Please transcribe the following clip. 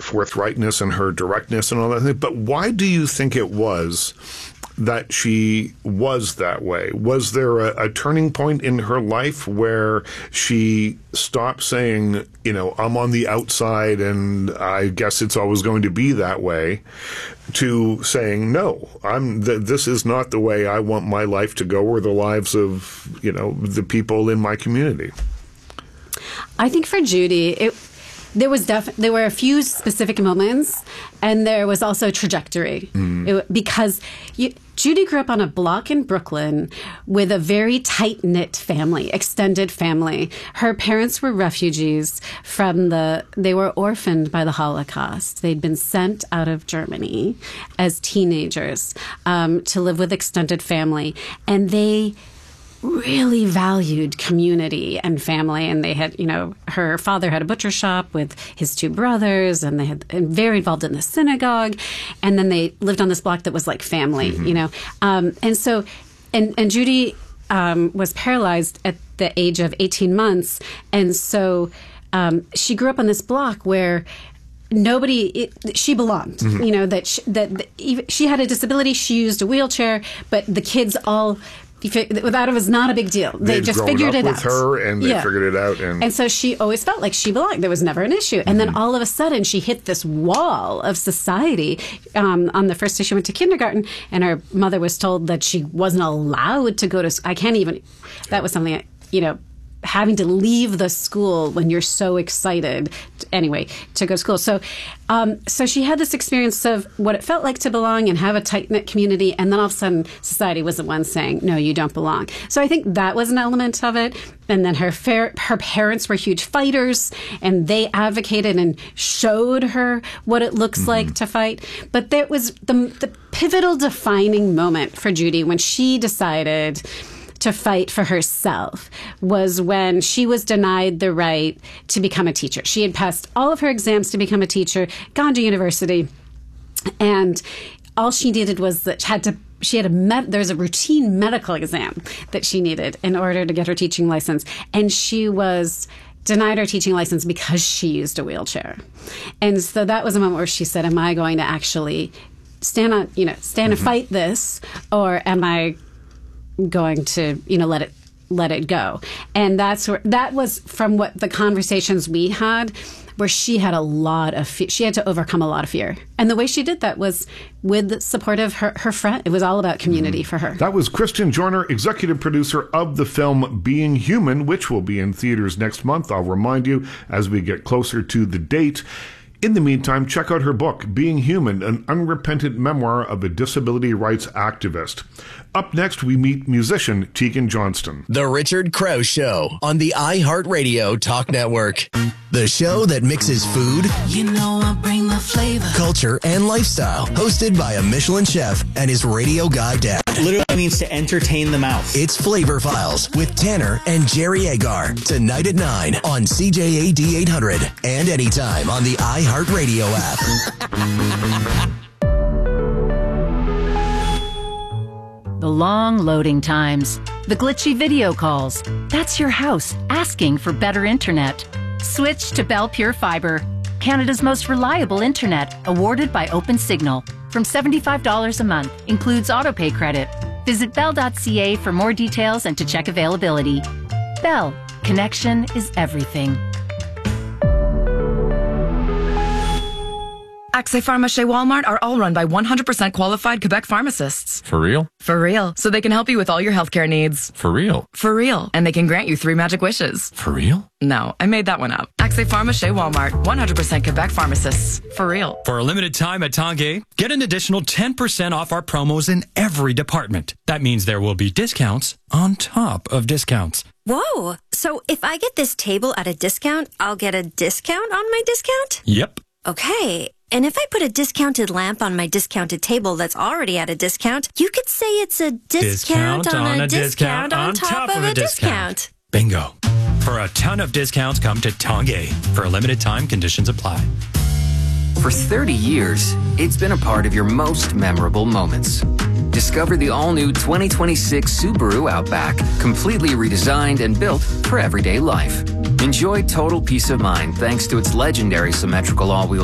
forthrightness and her directness and all that. But why do you think it was that she was that way? Was there a turning point in her life where she stopped saying, I'm on the outside and I guess it's always going to be that way, to saying, no, this is not the way I want my life to go, or the lives of, the people in my community? I think for Judy, there were a few specific moments, and there was also trajectory. Because Judy grew up on a block in Brooklyn with a very tight-knit family, extended family. Her parents were refugees they were orphaned by the Holocaust. They'd been sent out of Germany as teenagers to live with extended family. And they really valued community and family. And they had, her father had a butcher shop with his two brothers, and they had very involved in the synagogue. And then they lived on this block that was like family, And so Judy was paralyzed at the age of 18 months. And so she grew up on this block where she belonged, she had a disability. She used a wheelchair, but the kids all, that was not a big deal. They just figured it out. With her, and they figured it out. And so she always felt like she belonged. There was never an issue. And then all of a sudden, she hit this wall of society. On the first day she went to kindergarten, and her mother was told that she wasn't allowed to go to school. That was something, having to leave the school when you're so excited, to go to school. So she had this experience of what it felt like to belong and have a tight-knit community, and then all of a sudden, society was the one saying, no, you don't belong. So I think that was an element of it. And then her parents were huge fighters, and they advocated and showed her what it looks like to fight. But there was the pivotal defining moment for Judy when she decided to fight for herself was when she was denied the right to become a teacher. She had passed all of her exams to become a teacher, gone to university, and all she needed was that there's a routine medical exam that she needed in order to get her teaching license, and she was denied her teaching license because she used a wheelchair. And so that was a moment where she said, am I going to actually stand and fight this, or am I going to, let it go? And that was from what the conversations we had, where she had she had to overcome a lot of fear. And the way she did that was with the support of her friend. It was all about community for her. That was Kristen Joyner, executive producer of the film Being Human, which will be in theaters next month. I'll remind you as we get closer to the date. In the meantime, check out her book, Being Human, an unrepentant memoir of a disability rights activist. Up next, we meet musician Tegan Johnston. The Richard Crowe Show on the iHeartRadio Talk Network. The show that mixes food, I bring the flavor, culture, and lifestyle. Hosted by a Michelin chef and his radio guy dad. Literally means to entertain the mouth. It's Flavor Files with Tanner and Jerry Agar. Tonight at 9 on CJAD 800 and anytime on the iHeartRadio app. The long loading times, the glitchy video calls. That's your house asking for better internet. Switch to Bell Pure Fiber, Canada's most reliable internet, awarded by OpenSignal. From $75 a month, includes autopay credit. Visit bell.ca for more details and to check availability. Bell, connection is everything. Accès Pharmacie Walmart are all run by 100% qualified Quebec pharmacists. For real? For real. So they can help you with all your healthcare needs. For real? For real. And they can grant you 3 magic wishes. For real? No, I made that one up. Accès Pharmacie Walmart, 100% Quebec pharmacists. For real. For a limited time at Tanguay, get an additional 10% off our promos in every department. That means there will be discounts on top of discounts. Whoa. So if I get this table at a discount, I'll get a discount on my discount? Yep. Okay. And if I put a discounted lamp on my discounted table that's already at a discount, you could say it's a discount on a discount on top of a discount. Bingo. For a ton of discounts, come to Tanguay. For a limited time, conditions apply. For 30 years, it's been a part of your most memorable moments. Discover the all-new 2026 Subaru Outback, completely redesigned and built for everyday life. Enjoy total peace of mind thanks to its legendary symmetrical all-wheel